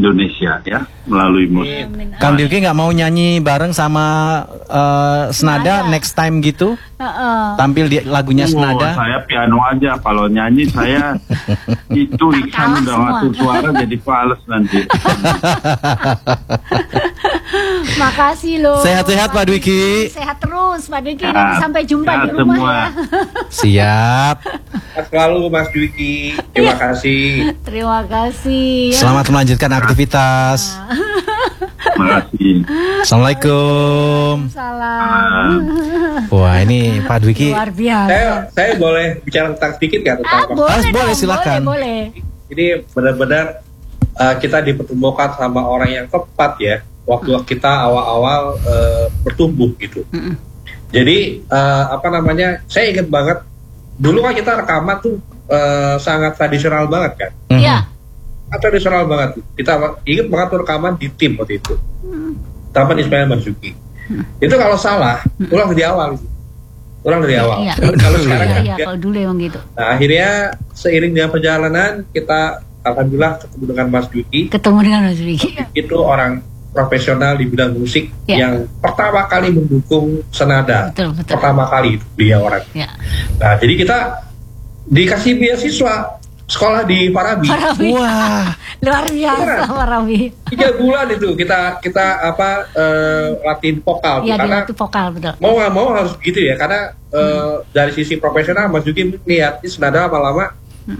Indonesia ya, melalui musik. Kang Dwiki nggak mau nyanyi bareng sama Senada next time gitu? Tampil di lagunya Senada? Saya piano aja, kalau nyanyi saya itu Iksan udah ngatur suara jadi fals nanti. Makasih loh. Sehat-sehat Pak Dwiki. Sehat terus Pak Dwiki. Nanti sampai jumpa di rumah semua. ya. Siap. Selalu Mas Dwiki. Terima kasih. Terima kasih. Selamat melanjutkan aktivitas. Terima kasih. Assalamualaikum. Salam. Wah, ini Pak Dwiki. Luar biasa. Saya boleh bicara tentang sedikit nggak tentang boleh, silakan. Boleh. Ini benar-benar kita dipertemukan sama orang yang tepat ya. Waktu kita awal-awal bertumbuh gitu. Jadi apa namanya? Saya ingat banget dulu kan kita rekaman tuh sangat tradisional banget kan. Iya. Tradisional banget. Kita ingat banget tuh rekaman di tim waktu itu. Taman Ismail Marzuki. Itu kalau salah, ulang dari awal. Ulang dari awal. Iya. Kalau sekarang kan Iya, kalau dulu emang gitu. Nah, akhirnya seiring dengan perjalanan kita alhamdulillah ketemu dengan Mas Dwiki. Ketemu dengan Mas Dwiki. Itu orang profesional di bidang musik yang pertama kali mendukung Senada. Betul. Pertama kali itu dia orang. Ya. Nah, jadi kita dikasih beasiswa sekolah di Farabi. Wah, luar biasa Farabi. 3 bulan itu kita latihan vokal. Iya, karena di vokal betul. Mau nggak mau harus begitu ya, karena dari sisi profesional Mas Dwiki lihat ini Senada lama-lama.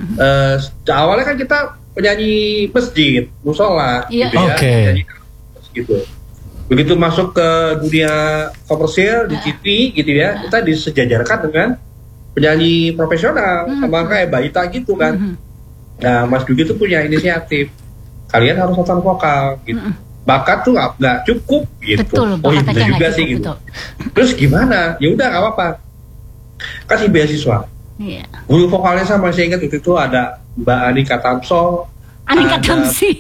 Awalnya kan kita penyanyi masjid, musola, gitu ya. Penyanyi gitu. Begitu masuk ke dunia komersil di TV gitu ya, kita disejajarkan dengan penyanyi profesional sama kayak Baita gitu kan. Nah, Mas Dwiki itu punya inisiatif. Kalian harus latihan vokal gitu. Bakat tuh nggak cukup gitu. Betul, oh iya juga sih gitu. Terus gimana? Ya udah nggak apa-apa. Kasih beasiswa. Iya. Guru vokalnya sama saya ingat waktu itu ada Mbak Anika Tamso. Anika Tamsi.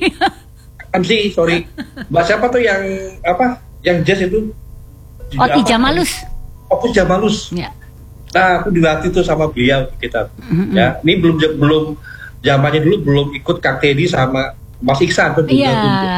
Sorry. Mbak siapa tuh yang yang jazz itu? Oti Jamalus. Opus Jamalus. Ya. Nah, aku dilatih tuh sama beliau kita. Ya, ini belum zamannya dulu belum ikut Kang Teddy sama Mas Iksan tuh. Iya.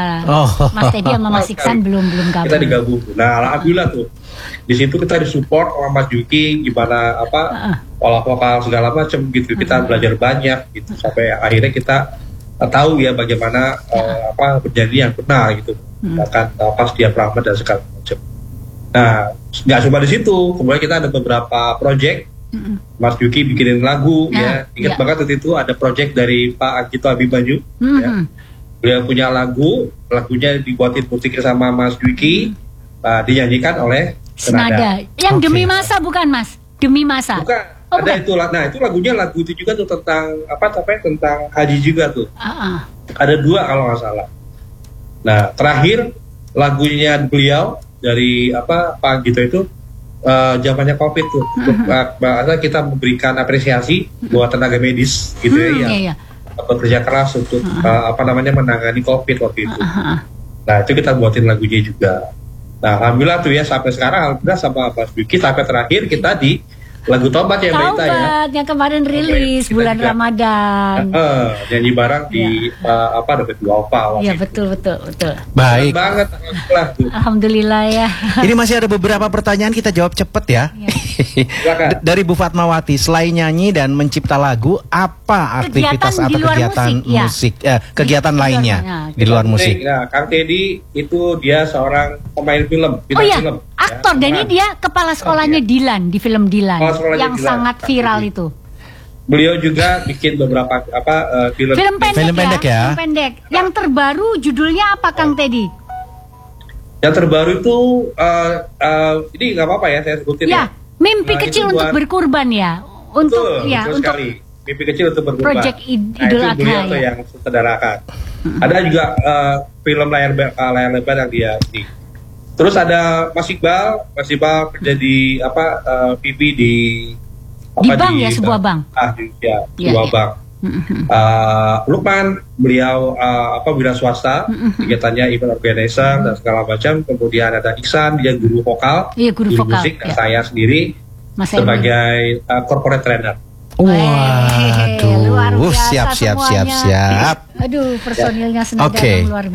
Mas Teddy sama Mas Iksan belum gabung. Kita digabung. Nah, alhamdulillah tuh. Di situ kita disupport sama Mas Dwiki gimana olah vokal segala macam gitu. Kita belajar banyak gitu sampai akhirnya kita tahu ya bagaimana bernyanyi yang benar gitu. Bahkan pas dia pramat dan segala macam. Nah, nggak cuma di situ, kemudian kita ada beberapa project. Mas Dwiki bikinin lagu ya. Ingat banget waktu itu ada project dari Pak Agito Abimanyu. Ya. Beliau punya lagunya dibuatin musiknya sama Mas Dwiki, dinyanyikan oleh Senada. Yang Demi Masa bukan Mas? Demi Masa. Bukan. Ada itu. Nah, itu lagu itu juga tuh tentang tentang haji juga tuh. Ada 2 kalau nggak salah. Nah, terakhir lagunya beliau dari Pak Gito itu zamannya COVID tuh. Kita memberikan apresiasi buat tenaga medis gitu yang bekerja keras untuk menangani COVID waktu itu. Nah, itu kita buatin lagunya juga. Nah, alhamdulillah tuh ya sampai sekarang alhamdulillah sama Mas Dwiki sampai terakhir kita di lagu Tobat ya Mbak Ita ya. Tobat yang kemarin rilis bulan Ramadan. Nyanyi bareng di Dapat Duafa. Iya betul. Baik. Banget alhamdulillah ya. Ini masih ada beberapa pertanyaan, kita jawab cepet ya. Dari Bu Fatmawati, selain nyanyi dan mencipta lagu, apa aktivitas atau kegiatan musik, kegiatan lainnya di luar musik? Nah, Kang Teddy itu dia seorang pemain film, film. Aktor, dan ini dia kepala sekolahnya Dilan di film Dilan yang sangat viral itu. Beliau juga bikin beberapa film pendek ya. Yang terbaru judulnya apa Kang Teddy? Yang terbaru itu ini nggak apa-apa ya saya sebutin ya. Mimpi kecil untuk berkurban ya. Untuk sekali. Mimpi kecil untuk berkurban. Project Idul Adha beliau tuh yang sutradarakan. Ada juga film layar lebar yang dia ini. Terus ada Mas Iqbal kerja di PP di bank ya, sebuah bank. Sebuah bank. Lukman beliau wira swasta, kegiatannya event organizer dan segala macam. Kemudian ada Iksan, dia guru vokal, guru vokal, musik. Saya sendiri sebagai corporate trainer. Waduh, siap. Aduh, personilnya Senada luar biasa.